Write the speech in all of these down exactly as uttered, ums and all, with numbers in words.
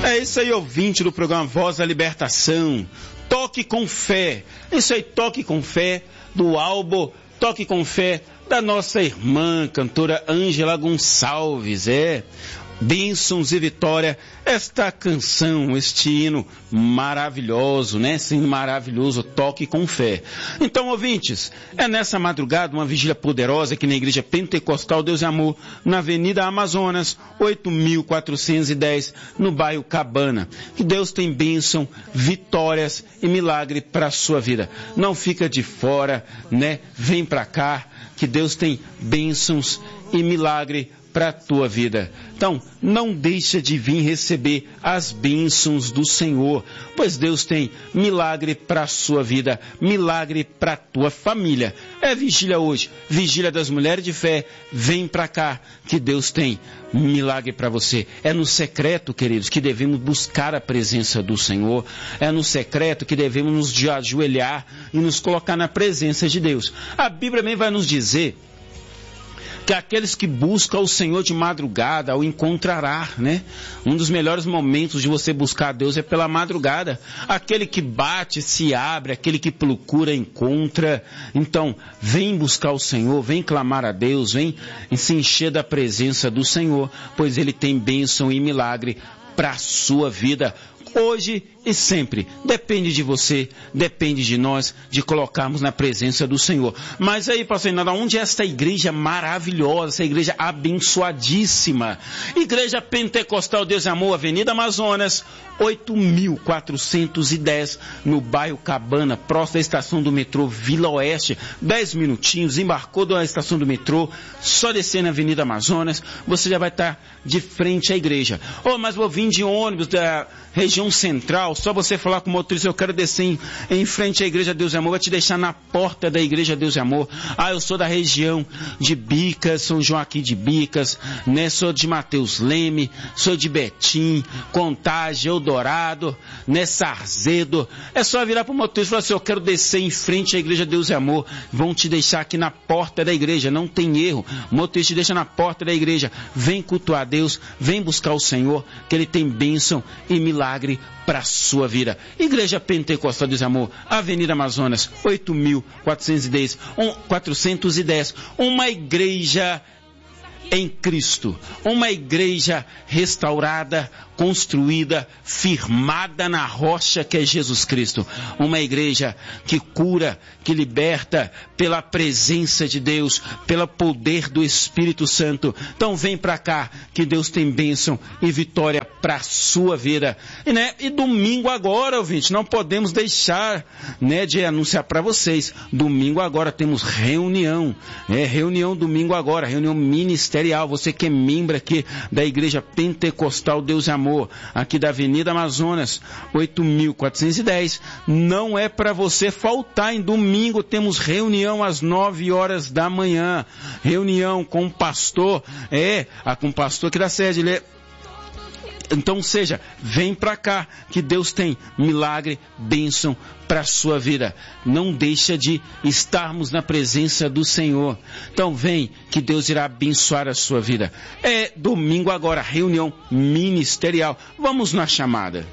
É isso aí, ouvinte do programa Voz da Libertação. Toque com fé. Isso aí, Toque com Fé, do álbum Toque com Fé, da nossa irmã, cantora Ângela Gonçalves. É, bênçãos e vitória, esta canção, este hino maravilhoso, né? Sim, maravilhoso, Toque com Fé. Então, ouvintes, é nessa madrugada uma vigília poderosa aqui na Igreja Pentecostal Deus e Amor, na Avenida Amazonas, oito mil quatrocentos e dez, no bairro Cabana. Que Deus tem bênção, vitórias e milagre para a sua vida. Não fica de fora, né? Vem para cá, que Deus tem bênçãos e milagre para a tua vida. Então, não deixa de vir receber as bênçãos do Senhor, pois Deus tem milagre para a sua vida, milagre para a tua família. É vigília hoje, vigília das mulheres de fé. Vem para cá, que Deus tem milagre para você. É no secreto, queridos, que devemos buscar a presença do Senhor. É no secreto que devemos nos ajoelhar e nos colocar na presença de Deus. A Bíblia também vai nos dizer que aqueles que buscam o Senhor de madrugada o encontrará, né? Um dos melhores momentos de você buscar a Deus é pela madrugada. Aquele que bate se abre, aquele que procura encontra. Então, vem buscar o Senhor, vem clamar a Deus, vem se encher da presença do Senhor, pois Ele tem bênção e milagre para a sua vida. Hoje e sempre. Depende de você, depende de nós, de colocarmos na presença do Senhor. Mas aí, pastor Reinaldo, onde é esta igreja maravilhosa, essa igreja abençoadíssima? Igreja Pentecostal Deus e Amor, Avenida Amazonas, oito mil quatrocentos e dez, no bairro Cabana, próximo da estação do metrô Vila Oeste. Dez minutinhos, embarcou da estação do metrô, só descer na Avenida Amazonas, você já vai estar de frente à igreja. Oh, mas vou vir de ônibus da região central, só você falar com o motorista, eu quero descer em, em frente à Igreja Deus e Amor, vai te deixar na porta da Igreja Deus e Amor. Ah, eu sou da região de Bicas, São Joaquim de Bicas, né? Sou de Mateus Leme, sou de Betim, Contagem, Eldorado, né? Sarzedo. É só virar para o motorista e falar assim, eu quero descer em frente à Igreja Deus e Amor. Vão te deixar aqui na porta da igreja, não tem erro. O motorista te deixa na porta da igreja. Vem cultuar a Deus, vem buscar o Senhor, que Ele tem bênção e milagre para a sua vida. Igreja Pentecostal Deus e Amor, Avenida Amazonas, oito mil quatrocentos e dez, uma igreja em Cristo, uma igreja restaurada, construída, firmada na rocha que é Jesus Cristo, uma igreja que cura, que liberta pela presença de Deus, pelo poder do Espírito Santo. Então vem para cá, que Deus tem bênção e vitória para a sua vida. E, né, e domingo agora, ouvinte, não podemos deixar, né, de anunciar para vocês, domingo agora temos reunião, é reunião domingo agora, reunião ministerial. Você que é membro aqui da Igreja Pentecostal Deus e Amor, aqui da Avenida Amazonas, oito mil quatrocentos e dez, não é para você faltar. Em domingo temos reunião às nove horas da manhã, reunião com o pastor, é, com o pastor aqui da sede, ele é. Então, seja, vem para cá, que Deus tem milagre, bênção para a sua vida. Não deixa de estarmos na presença do Senhor. Então, vem, que Deus irá abençoar a sua vida. É domingo agora, reunião ministerial. Vamos na chamada.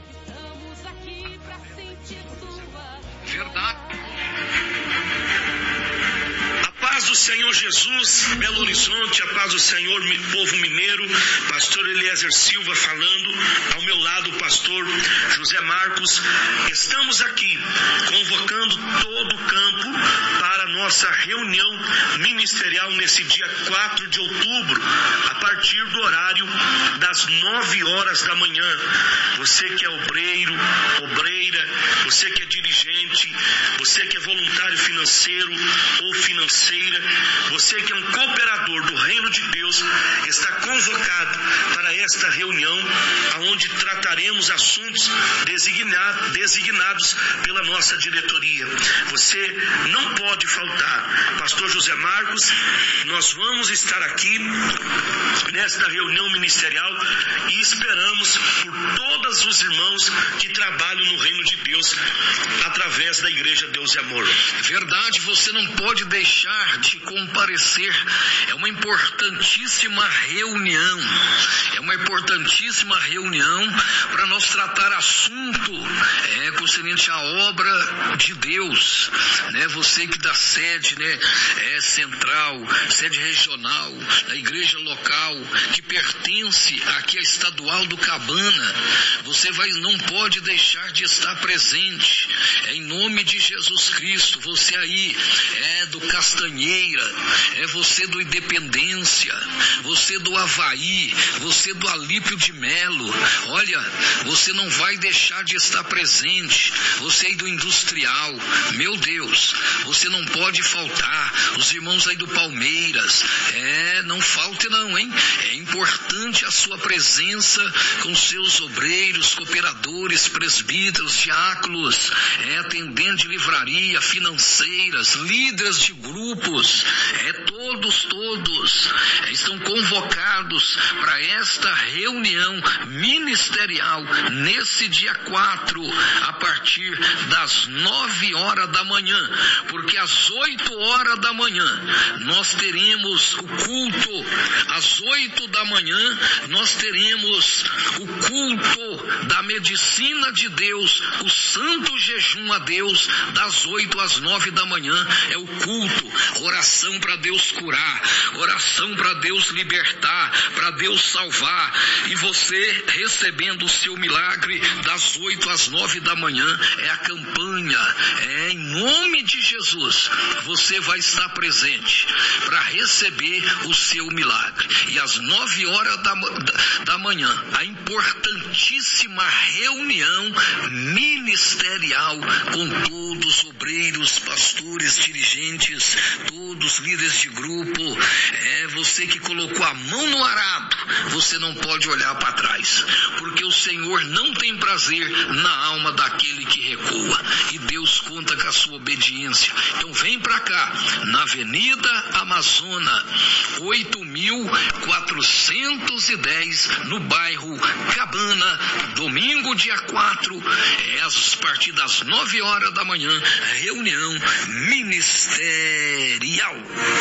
Do Senhor Jesus, Belo Horizonte, a paz do Senhor, povo mineiro, pastor Eliezer Silva falando, ao meu lado o pastor José Marcos. Estamos aqui convocando todo o campo para a nossa reunião ministerial nesse dia quatro de outubro, a partir do horário das nove horas da manhã. Você que é obreiro, obreira, você que é dirigente, você que é voluntário financeiro ou financeira, você que é um cooperador do reino de Deus, está convocado para esta reunião, onde trataremos assuntos designados, designados pela nossa diretoria. Você não pode faltar. Pastor José Marcos, nós vamos estar aqui nesta reunião ministerial e esperamos por todas todos os irmãos que trabalham no reino de Deus através da Igreja Deus e Amor. Verdade, você não pode deixar de comparecer. É uma importantíssima reunião. É uma importantíssima reunião para nós tratar assunto é, concernente à obra de Deus. Né? Você que dá sede, né, é, central, sede regional, da igreja local, que pertence aqui à estadual do Cabana, você vai, não pode deixar de estar presente. É em nome de Jesus Cristo. Você aí é do Castanheira, é você do Independência, você do Havaí, você do Alípio de Melo. Olha, você não vai deixar de estar presente. Você aí do Industrial, meu Deus, você não pode faltar. Os irmãos aí do Palmeiras, é, não falte não, hein? É importante a sua presença com seus obreiros, cooperadores, presbíteros, diáconos, é, atendente de livraria, financeiras, líderes de grupos, é, todos, todos é, estão convocados para esta reunião ministerial nesse dia quatro, a partir das nove horas da manhã, porque às oito horas da manhã nós teremos o culto, às oito da manhã nós teremos o culto da medicina de Deus, o santo jejum a Deus, das oito às nove da manhã é o culto, oração para Deus curar, oração para Deus libertar, para Deus salvar, e você recebendo o seu milagre das oito às nove da manhã é a campanha, é em nome de Jesus, você vai estar presente para receber o seu milagre. E às nove horas da, da, da manhã, a importantíssima reunião ministerial com todos os obreiros, pastores, dirigentes, todos líderes de grupo. É você que colocou a mão no arado, você não pode olhar para trás, porque o Senhor não tem prazer na alma daquele que recua, e Deus conta com a sua obediência. Então vem para cá, na Avenida Amazônia, oito mil quatrocentos e dez, no bairro Cabana, domingo dia quatro, é a partir das nove horas da manhã, reunião ministerial.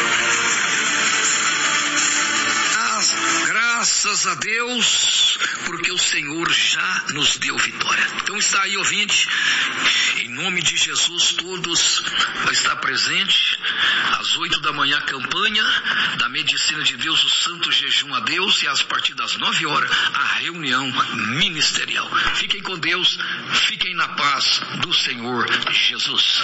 Graças a Deus, porque o Senhor já nos deu vitória. Então está aí, ouvinte, em nome de Jesus, todos vai estar presente às oito da manhã, a campanha da medicina de Deus, o santo jejum a Deus, e às partir das nove horas a reunião ministerial. Fiquem com Deus, fiquem na paz do Senhor Jesus.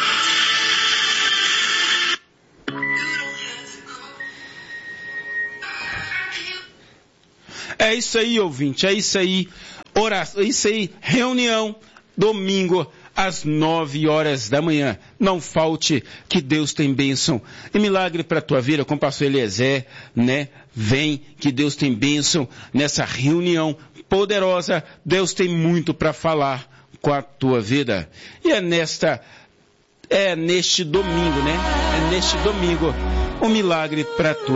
É isso aí, ouvinte, é isso aí, oração, é isso aí, reunião, domingo, às nove horas da manhã. Não falte, que Deus tem bênção e milagre para a tua vida, com o pastor Eliezer, né? Vem, que Deus tem bênção nessa reunião poderosa. Deus tem muito para falar com a tua vida. E é nesta, é neste domingo, né? É neste domingo, um milagre para a tua